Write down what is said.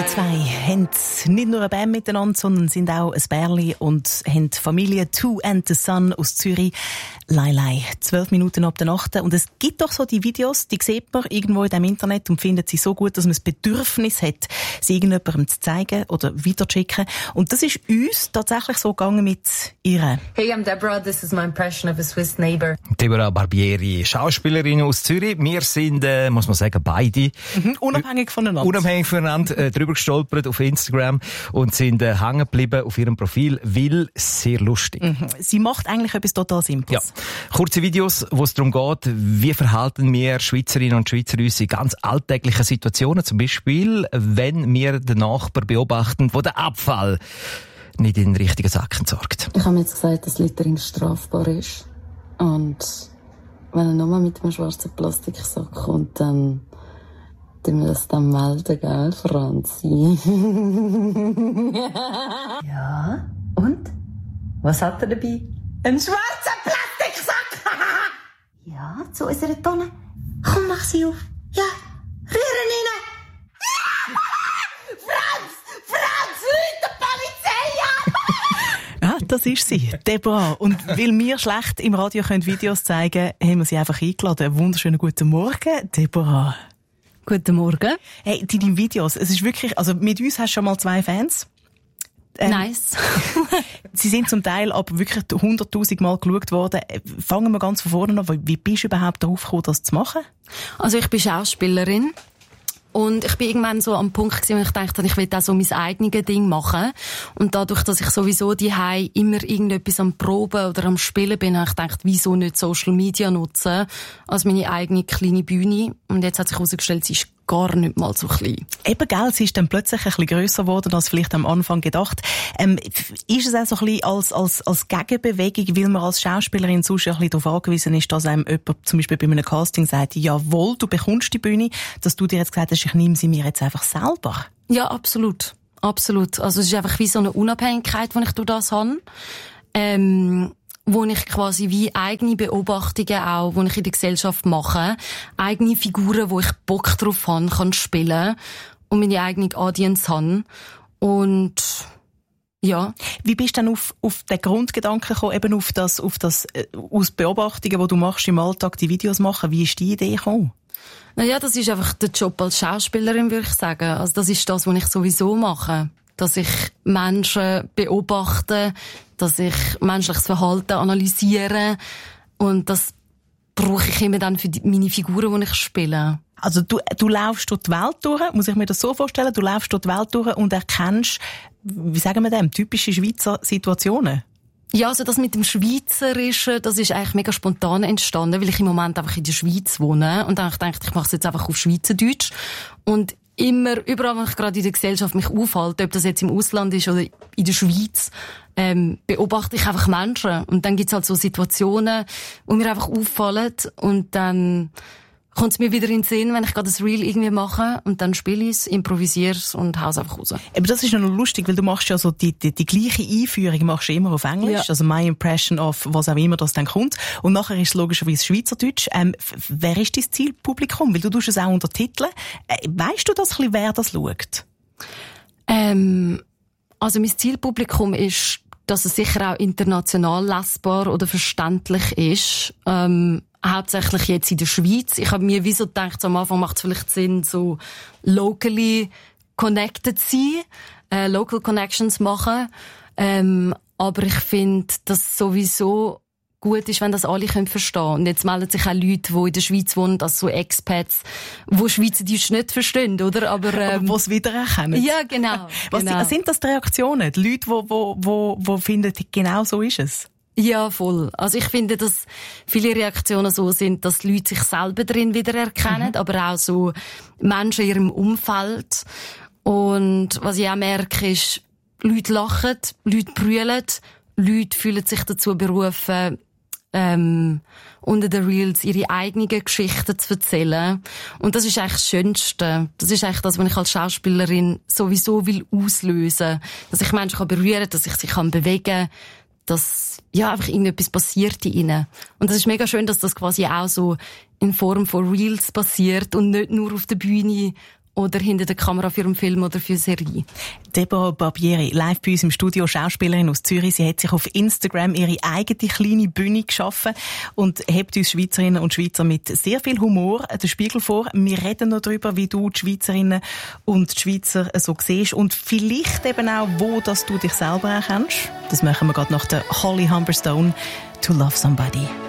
Die zwei haben nicht nur eine Band miteinander, sondern sind auch ein Bärli und haben die Familie Two and the Sun aus Zürich. Lai, 12 Minuten ab der Nacht. Und es gibt doch so die Videos, die sieht man irgendwo in dem Internet und findet sie so gut, dass man das Bedürfnis hat, sie irgendjemandem zu zeigen oder weiterzuschicken. Und das ist uns tatsächlich so gegangen mit ihr. Hey, I'm Deborah. This is my impression of a Swiss neighbor. Deborah Barbieri, Schauspielerin aus Zürich. Wir sind, muss man sagen, beide unabhängig voneinander drüber gestolpert auf Instagram und sind hängen geblieben auf ihrem Profil, weil sehr lustig. Sie macht eigentlich etwas total Simples. Ja. Kurze Videos, wo es darum geht, wie verhalten wir Schweizerinnen und Schweizer uns in ganz alltäglichen Situationen. Zum Beispiel, wenn wir den Nachbar beobachten, wo der Abfall nicht in den richtigen Sack entsorgt. Ich habe mir jetzt gesagt, dass Littering strafbar ist. Und wenn er nochmal mit einem schwarzen Plastiksack kommt, dann tun wir das dann melden, gell, Franzi? Ja, und? Was hat er dabei? Ein schwarzer Plastiksack! Ja, zu unserer Tonne. Komm, mach sie auf. Ja, rühren rein. Franz, ruf die Polizei an! Ja, das ist sie, Deborah. Und weil wir schlecht im Radio Videos zeigen können, haben wir sie einfach eingeladen. Einen wunderschönen guten Morgen, Deborah. Guten Morgen. Hey, deine Videos, es ist wirklich, also mit uns hast du schon mal 2 Fans. Nice. Sie sind zum Teil aber wirklich 100'000 Mal geschaut worden. Fangen wir ganz von vorne an. Wie bist du überhaupt darauf gekommen, das zu machen? Also ich bin Schauspielerin. Und ich bin irgendwann so am Punkt gewesen, wo ich dachte, ich will auch so mein eigenes Ding machen. Und dadurch, dass ich sowieso daheim immer irgendetwas am Proben oder am Spielen bin, habe ich gedacht, wieso nicht Social Media nutzen als meine eigene kleine Bühne. Und jetzt hat sich herausgestellt, sie ist gar nicht mal so klein. Eben, gell, sie ist dann plötzlich ein bisschen grösser geworden, als vielleicht am Anfang gedacht. Ist es auch so ein bisschen als Gegenbewegung, weil man als Schauspielerin sonst ein bisschen darauf angewiesen ist, dass einem jemand zum Beispiel bei einem Casting sagt, jawohl, du bekommst die Bühne, dass du dir jetzt gesagt hast, ich nehme sie mir jetzt einfach selber? Ja, absolut. Absolut. Also es ist einfach wie so eine Unabhängigkeit, die ich durch das habe. Wo ich quasi wie eigene Beobachtungen auch, die ich in der Gesellschaft mache, eigene Figuren, wo ich Bock drauf habe, kann spielen und meine eigene Audience habe. Und ja. Wie bist du dann auf den Grundgedanken gekommen, eben auf das aus Beobachtungen, die du machst im Alltag, die Videos machen? Wie ist die Idee gekommen? Naja, das ist einfach der Job als Schauspielerin, würde ich sagen. Also das ist das, was ich sowieso mache. Dass ich Menschen beobachte, dass ich menschliches Verhalten analysiere. Und das brauche ich immer dann für meine Figuren, die ich spiele. Also du laufst durch die Welt durch, muss ich mir das so vorstellen, du laufst durch die Welt durch und erkennst, wie sagen wir dem, typische Schweizer Situationen? Ja, also das mit dem Schweizerischen, das ist eigentlich mega spontan entstanden, weil ich im Moment einfach in der Schweiz wohne. Und dann habe ich gedacht, ich mache es jetzt einfach auf Schweizerdeutsch. Und überall, wo ich gerade in der Gesellschaft mich aufhalte, ob das jetzt im Ausland ist oder in der Schweiz, beobachte ich einfach Menschen. Und dann gibt's halt so Situationen, wo mir einfach auffallen und dann kommt es mir wieder in den Sinn, wenn ich gerade das Reel irgendwie mache und dann spiele ich es, improvisiere es und hau es einfach raus. Aber das ist ja noch lustig, weil du machst ja so die gleiche Einführung machst du immer auf Englisch, ja. Also my impression of was auch immer das dann kommt. Und nachher ist es logischerweise Schweizerdeutsch. Wer ist dein Zielpublikum? Weil du tust es auch untertiteln. Weißt du das ein bisschen, wer das schaut? Also mein Zielpublikum ist, dass es sicher auch international lesbar oder verständlich ist. Hauptsächlich jetzt in der Schweiz. Ich habe mir wie so gedacht, so am Anfang macht es vielleicht Sinn, so locally connected sein, local connections machen. Aber ich finde, dass es sowieso gut ist, wenn das alle verstehen können. Und jetzt melden sich auch Leute, die in der Schweiz wohnen, also so Expats, die Schweizerdeutsch nicht verstehen, oder? Aber die es wiedererkennen. Ja, genau. Was sind das die Reaktionen? Die Leute, die finden, genau so ist es? Ja, voll. Also ich finde, dass viele Reaktionen so sind, dass Leute sich selber drin wiedererkennen, aber auch so Menschen in ihrem Umfeld. Und was ich auch merke, ist, Leute lachen, Leute brüllen, Leute fühlen sich dazu berufen, unter den Reels ihre eigenen Geschichten zu erzählen. Und das ist eigentlich das Schönste. Das ist eigentlich das, was ich als Schauspielerin sowieso will auslösen. Dass ich Menschen berühren kann, dass ich sie bewegen kann, dass ja einfach irgendetwas passiert in ihnen. Und das ist mega schön, dass das quasi auch so in Form von Reels passiert und nicht nur auf der Bühne oder hinter der Kamera für einen Film oder für eine Serie. Deborah Barbieri, live bei uns im Studio, Schauspielerin aus Zürich. Sie hat sich auf Instagram ihre eigene kleine Bühne geschaffen und hebt uns Schweizerinnen und Schweizer mit sehr viel Humor den Spiegel vor. Wir reden noch darüber, wie du die Schweizerinnen und die Schweizer so siehst und vielleicht eben auch, wo dass du dich selber erkennst. Das machen wir gerade nach der Holly Humberstone, To Love Somebody.